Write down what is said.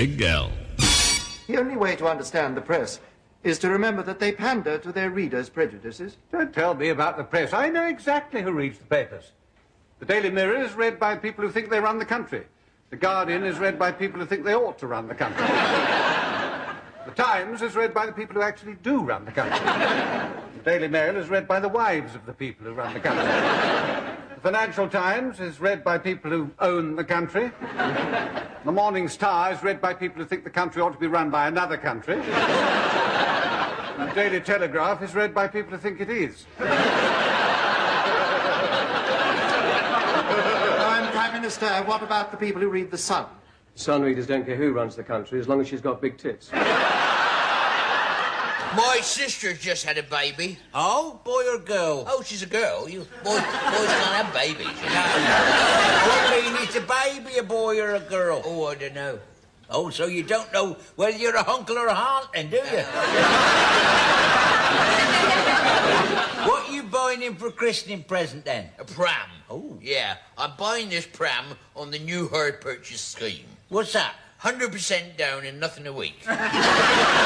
Big L. The only way to understand the press is to remember that they pander to their readers' prejudices. Don't tell me about the press. I know exactly who reads the papers. The Daily Mirror is read by people who think they run the country. The Guardian is read by people who think they ought to run the country. The Times is read by the people who actually do run the country. The Daily Mail is read by the wives of the people who run the country. The Financial Times is read by people who own the country. The Morning Star is read by people who think the country ought to be run by another country. The Daily Telegraph is read by people who think it is. Prime Minister, what about the people who read The Sun? Sun readers don't care who runs the country as long as she's got big tits. My sister's just had a baby. Oh, boy or girl? Oh, she's a girl. Boys can't have babies. I mean, it's a baby, a boy or a girl? Oh, I don't know. Oh, so you don't know whether you're a uncle or a aunt, then, do you? What are you buying him for a christening present, then? A pram. Oh. Yeah, I'm buying this pram on the new hire purchase scheme. What's that? 100% down and nothing a week.